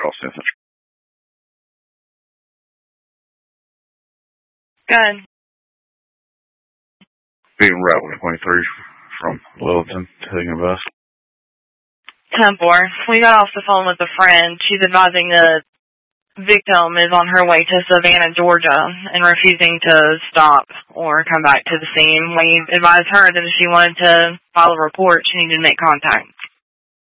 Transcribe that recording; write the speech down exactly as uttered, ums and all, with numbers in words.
call Cynthia. Good. Being Route one twenty-three from Littleton, taking a bus. ten four. We got off the phone with a friend. She's advising the victim is on her way to Savannah, Georgia, and refusing to stop or come back to the scene. We advised her that if she wanted to file a report, she needed to make contact.